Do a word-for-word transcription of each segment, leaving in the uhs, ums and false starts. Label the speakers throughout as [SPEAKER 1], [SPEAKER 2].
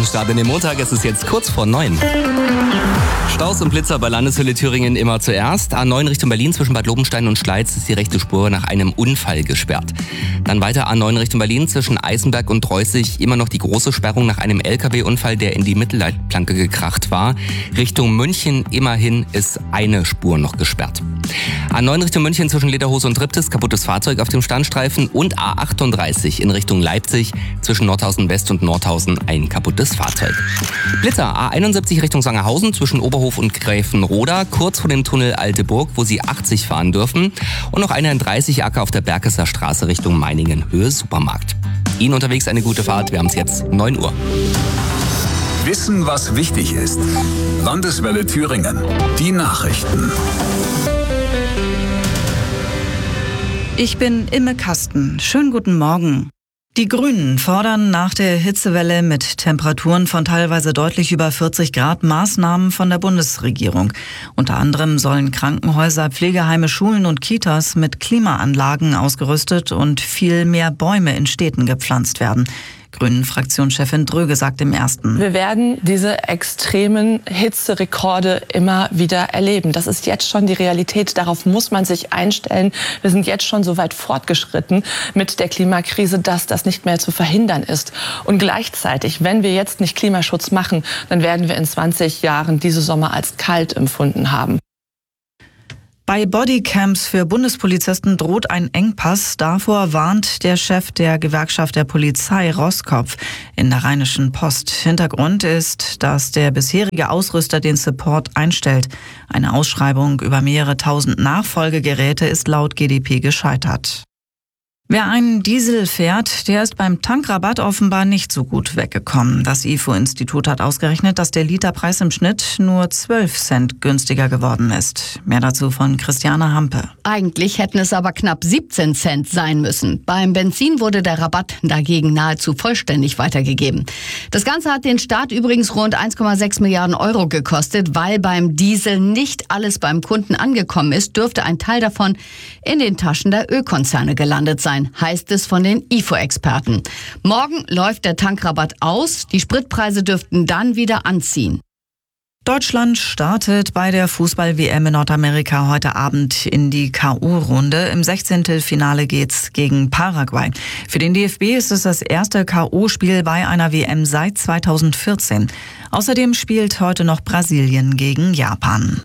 [SPEAKER 1] Start in den Montag. Es ist jetzt kurz vor neun. Staus und Blitzer bei Landeshölle Thüringen immer zuerst. A neun Richtung Berlin zwischen Bad Lobenstein und Schleiz ist die rechte Spur nach einem Unfall gesperrt. Dann weiter A neun Richtung Berlin zwischen Eisenberg und Dreußig immer noch die große Sperrung nach einem L K W-Unfall, der in die Mittelleitplanke gekracht war. Richtung München immerhin ist eine Spur noch gesperrt. A neun Richtung München zwischen Lederhose und Triptis, kaputtes Fahrzeug auf dem Standstreifen und A achtunddreißig in Richtung Leipzig zwischen Nordhausen West und Nordhausen ein kaputtes Fahrzeug. Blitzer A einundsiebzig Richtung Sangerhausen zwischen Oberhof und Gräfenroda, kurz vor dem Tunnel Alteburg, wo Sie achtzig fahren dürfen. Und noch einer in dreißig Acker auf der Berkesser Straße Richtung Meiningen, Höhe Supermarkt. Ihnen unterwegs eine gute Fahrt, wir haben es jetzt neun Uhr.
[SPEAKER 2] Wissen, was wichtig ist. Landeswelle Thüringen. Die Nachrichten.
[SPEAKER 3] Ich bin Imme Kasten. Schönen guten Morgen. Die Grünen fordern nach der Hitzewelle mit Temperaturen von teilweise deutlich über vierzig Grad Maßnahmen von der Bundesregierung. Unter anderem sollen Krankenhäuser, Pflegeheime, Schulen und Kitas mit Klimaanlagen ausgerüstet und viel mehr Bäume in Städten gepflanzt werden. Grünen-Fraktionschefin Dröge sagt im Ersten:
[SPEAKER 4] Wir werden diese extremen Hitzerekorde immer wieder erleben. Das ist jetzt schon die Realität. Darauf muss man sich einstellen. Wir sind jetzt schon so weit fortgeschritten mit der Klimakrise, dass das nicht mehr zu verhindern ist. Und gleichzeitig, wenn wir jetzt nicht Klimaschutz machen, dann werden wir in zwanzig Jahren diese Sommer als kalt empfunden haben.
[SPEAKER 3] Bei Bodycams für Bundespolizisten droht ein Engpass. Davor warnt der Chef der Gewerkschaft der Polizei, Roskopf, in der Rheinischen Post. Hintergrund ist, dass der bisherige Ausrüster den Support einstellt. Eine Ausschreibung über mehrere tausend Nachfolgegeräte ist laut G D P gescheitert. Wer einen Diesel fährt, der ist beim Tankrabatt offenbar nicht so gut weggekommen. Das I F O-Institut hat ausgerechnet, dass der Literpreis im Schnitt nur zwölf Cent günstiger geworden ist. Mehr dazu von Christiane Hampe.
[SPEAKER 5] Eigentlich hätten es aber knapp siebzehn Cent sein müssen. Beim Benzin wurde der Rabatt dagegen nahezu vollständig weitergegeben. Das Ganze hat den Staat übrigens rund eins Komma sechs Milliarden Euro gekostet. Weil beim Diesel nicht alles beim Kunden angekommen ist, dürfte ein Teil davon in den Taschen der Ölkonzerne gelandet sein, heißt es von den I F O-Experten. Morgen läuft der Tankrabatt aus. Die Spritpreise dürften dann wieder anziehen.
[SPEAKER 3] Deutschland startet bei der Fußball-W M in Nordamerika heute Abend in die K O-Runde. Im Sechzehntelfinale geht's gegen Paraguay. Für den D F B ist es das erste K O-Spiel bei einer W M seit zweitausendvierzehn. Außerdem spielt heute noch Brasilien gegen Japan.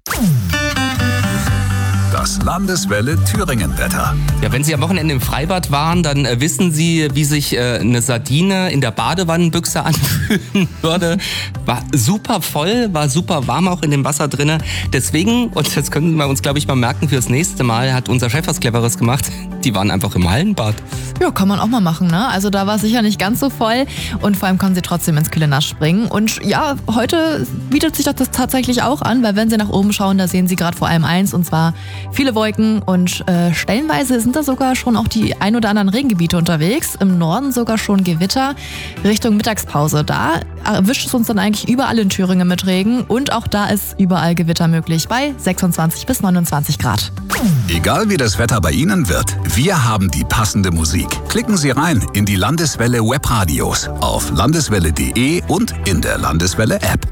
[SPEAKER 2] Das Landeswelle Thüringen-Wetter.
[SPEAKER 1] Ja, wenn Sie am Wochenende im Freibad waren, dann äh, wissen Sie, wie sich äh, eine Sardine in der Badewannenbüchse anfühlen würde. War super voll, war super warm auch in dem Wasser drinne. Deswegen, und das können wir uns, glaube ich, mal merken fürs nächste Mal, hat unser Chef was Cleveres gemacht. Die waren einfach im Hallenbad.
[SPEAKER 6] Ja, kann man auch mal machen, ne? Also da war es sicher nicht ganz so voll und vor allem konnten Sie trotzdem ins kühle Nass springen. Und ja, heute bietet sich das tatsächlich auch an, weil wenn Sie nach oben schauen, da sehen Sie gerade vor allem eins, und zwar viele Wolken, und äh, stellenweise sind da sogar schon auch die ein oder anderen Regengebiete unterwegs. Im Norden sogar schon Gewitter Richtung Mittagspause. Da erwischt es uns dann eigentlich überall in Thüringen mit Regen, und auch da ist überall Gewitter möglich bei sechsundzwanzig bis neunundzwanzig Grad.
[SPEAKER 2] Egal wie das Wetter bei Ihnen wird, wir haben die passende Musik. Klicken Sie rein in die Landeswelle Webradios auf landeswelle punkt de und in der Landeswelle App.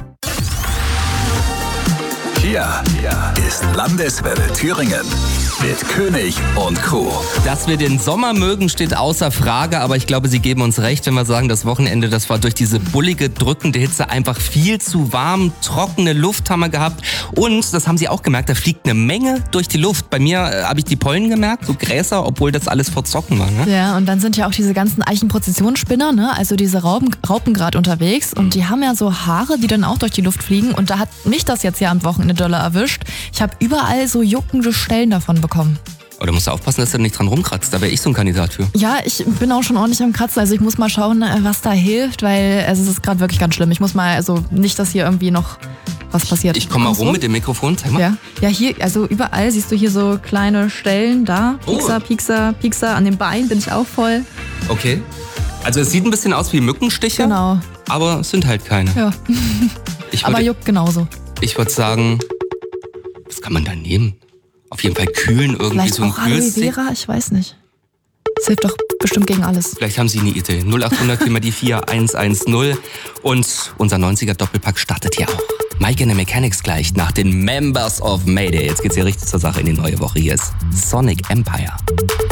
[SPEAKER 2] Hier ist Landeswelle Thüringen mit König und Co.
[SPEAKER 1] Dass wir den Sommer mögen, steht außer Frage, aber ich glaube, Sie geben uns recht, wenn wir sagen, das Wochenende, das war durch diese bullige, drückende Hitze einfach viel zu warm. Trockene Luft haben wir gehabt, und das haben Sie auch gemerkt, da fliegt eine Menge durch die Luft. Bei mir äh, habe ich die Pollen gemerkt, so Gräser, obwohl das alles verzocken war. Ne?
[SPEAKER 6] Ja, und dann sind ja auch diese ganzen Eichenprozessionsspinner, ne? Also diese Raupen, Raupen gerade unterwegs, und die haben ja so Haare, die dann auch durch die Luft fliegen, und da hat mich das jetzt ja am Wochenende doller erwischt. Ich habe überall so juckende Stellen davon bekommen.
[SPEAKER 1] Aber du musst aufpassen, dass du nicht dran rumkratzt. Da wäre ich so ein Kandidat für.
[SPEAKER 6] Ja, ich bin auch schon ordentlich am Kratzen. Also ich muss mal schauen, was da hilft, weil also es ist gerade wirklich ganz schlimm. Ich muss mal, also nicht, dass hier irgendwie noch was passiert.
[SPEAKER 1] Ich komme mal rum mit dem Mikrofon, zeig mal.
[SPEAKER 6] Ja. ja, hier, also überall siehst du hier so kleine Stellen da. Piekser, oh. Piekser, Piekser. An den Beinen bin ich auch voll.
[SPEAKER 1] Okay. Also es sieht ein bisschen aus wie Mückenstiche.
[SPEAKER 6] Genau.
[SPEAKER 1] Aber es sind halt keine.
[SPEAKER 6] Ja.
[SPEAKER 1] Ich
[SPEAKER 6] aber
[SPEAKER 1] würde,
[SPEAKER 6] juckt genauso.
[SPEAKER 1] Ich würde sagen, was kann man da nehmen? Auf jeden Fall kühlen, irgendwie
[SPEAKER 6] Vielleicht
[SPEAKER 1] so ein
[SPEAKER 6] auch Aloe
[SPEAKER 1] Kühlstick.
[SPEAKER 6] Vera, ich weiß nicht. Das hilft doch bestimmt gegen alles.
[SPEAKER 1] Vielleicht haben Sie eine Idee. null acht hundert die vier eins eins null. Und unser neunziger-Doppelpack startet hier auch. Mike in the Mechanics gleich nach den Members of Mayday. Jetzt geht's hier richtig zur Sache in die neue Woche. Hier ist Sonic Empire.